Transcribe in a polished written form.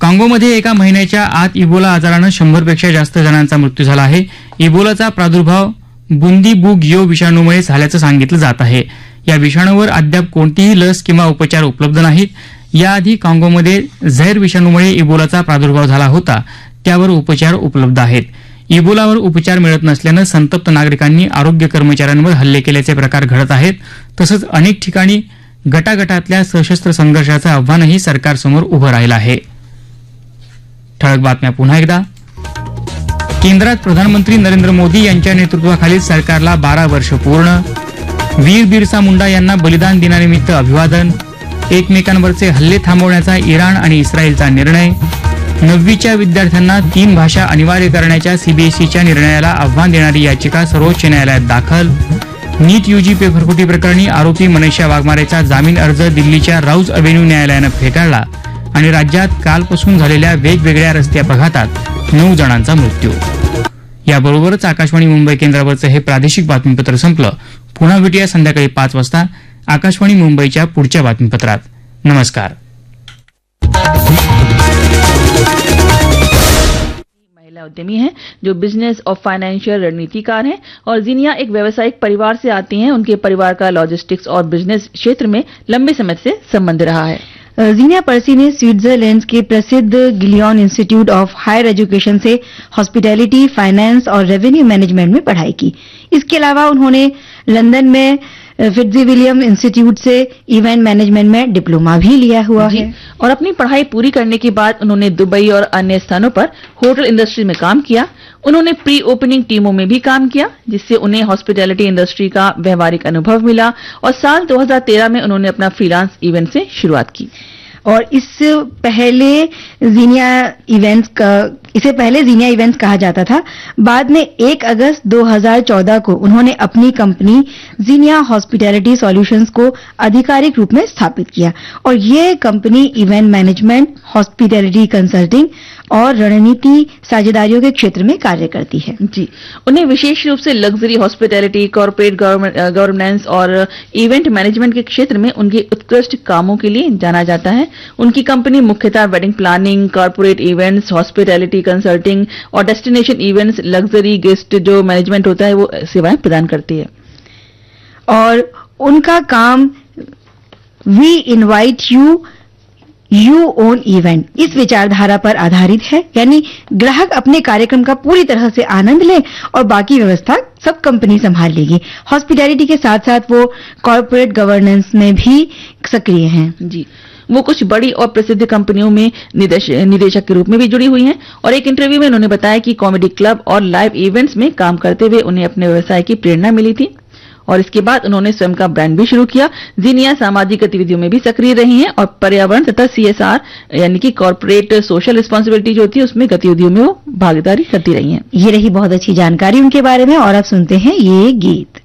काँगोमध्ये एका महिन्याच्या आत इबोला आजारानं 100पेक्षा जास्त जणांचा मृत्यू झाला आहे. इबोलाचा प्रादुर्भाव बुंदीबुगियो विषाणूमुळे झाल्याचं सांगितलं जात आहे. या विषाणूवर अद्याप कोणतीही लस किंवा उपचार उपलब्ध नाहीत. याआधी काँगोमध्ये झैर विषाणूमुळे इबोलाचा प्रादुर्भाव झाला होता, त्यावर उपचार उपलब्ध आहेत. इबोलावर उपचार मिळत नसल्यानं संतप्त नागरिकांनी आरोग्य कर्मचाऱ्यांवर हल्ले केल्याचे प्रकार घडत आहेत. तसंच अनेक ठिकाणी गटागटातल्या सशस्त्र संघर्षाचं आव्हानही सरकारसमोर उभं राहिलं आहे. ठळक बातम्या पुन्हा एकदा. केंद्रात प्रधानमंत्री नरेंद्र मोदी यांच्या नेतृत्वाखालील सरकारला 12 वर्ष पूर्ण. वीर बिरसा मुंडा यांना बलिदान दिनानिमित्त अभिवादन. एकमेकांवरचे हल्ले थांबवण्याचा इराण आणि इस्रायलचा निर्णय. 9वीच्या विद्यार्थ्यांना 3 भाषा अनिवार्य करण्याच्या सीबीएसईच्या निर्णयाला आव्हान देणारी याचिका सर्वोच्च न्यायालयात दाखल. नीट यूजी पेपरफुटी प्रकरणी आरोपी मनीषा वाघमारेचा जामीन अर्ज दिल्लीच्या राऊज अव्हेन्यू न्यायालयानं फेटाळला. आणि राज्यात कालपासून झालेल्या वेगवेगळ्या रस्ते अपघातात 9 जणांचा मृत्यू. याबरोबरच आकाशवाणी मुंबई केंद्रावरचं हे प्रादेशिक बातमीपत्र संपलं. पुन्हा भेटूया संध्याकाळी 5 वाजता आकाशवाणी मुंबईच्या पुढच्या बातमीपत्रात. नमस्कार. महिला उद्यमी हैं जो बिजनेस और फाइनेंशियल रणनीतिकार हैं और जीनिया एक व्यावसायिक परिवार से आती हैं. उनके परिवार का लॉजिस्टिक्स और बिजनेस क्षेत्र में लंबे समय से संबंध रहा है. जीनिया पर्सी ने स्विट्जरलैंड के प्रसिद्ध Gillian institute of higher education से हॉस्पिटैलिटी, फाइनेंस और रेवेन्यू मैनेजमेंट में पढ़ाई की. इसके अलावा उन्होंने लंदन में फिट्जविलियम इंस्टीट्यूट से इवेंट मैनेजमेंट में डिप्लोमा भी लिया हुआ है. और अपनी पढ़ाई पूरी करने के बाद उन्होंने दुबई और अन्य स्थानों पर होटल इंडस्ट्री में काम किया. उन्होंने प्री ओपनिंग टीमों में भी काम किया, जिससे उन्हें हॉस्पिटैलिटी इंडस्ट्री का व्यवहारिक अनुभव मिला. और साल 2013 में उन्होंने अपना फ्रीलांस इवेंट से शुरुआत की. और इसे पहले जीनिया इवेंट्स कहा जाता था. बाद में 1 अगस्त 2014 को उन्होंने अपनी कंपनी जीनिया हॉस्पिटैलिटी सॉल्यूशंस को आधिकारिक रूप में स्थापित किया. और ये company event management, hospitality consulting और रणनीति साझेदारियों के क्षेत्र में कार्य करती है. जी, उन्हें विशेष रूप से लग्जरी हॉस्पिटैलिटी, कॉर्पोरेट गवर्नेंस और इवेंट मैनेजमेंट के क्षेत्र में उनके उत्कृष्ट कामों के लिए जाना जाता है. उनकी कंपनी मुख्यतः wedding planning, corporate events, hospitality consulting और डेस्टिनेशन इवेंट्स, लग्जरी गेस्ट जो मैनेजमेंट होता है वो सेवाएं प्रदान करती है. और उनका काम we invite you own event इस विचारधारा पर आधारित है. यानी ग्राहक अपने कार्यक्रम का पूरी तरह से आनंद ले और बाकी व्यवस्था सब कंपनी संभाल लेगी. हॉस्पिटैलिटी के साथ साथ वो कॉर्पोरेट गवर्नेंस में भी सक्रिय हैं. जी, वो कुछ बड़ी और प्रसिद्ध कंपनियों में निदेशक के रूप में भी जुड़ी हुई हैं. और एक इंटरव्यू में उन्होंने बताया कि कॉमेडी क्लब और लाइव इवेंट्स में काम करते हुए उन्हें अपने व्यवसाय की प्रेरणा मिली थी. और इसके बाद उन्होंने स्वयं का ब्रांड भी शुरू किया. जीनिया सामाजिक गतिविधियों में भी सक्रिय रही हैं और पर्यावरण तथा CSR यानी कि कॉर्पोरेट सोशल रिस्पांसिबिलिटी जो होती है उसमें गतिविधियों में वो भागीदारी करती रही हैं. ये रही बहुत अच्छी जानकारी उनके बारे में. और अब सुनते हैं ये गीत.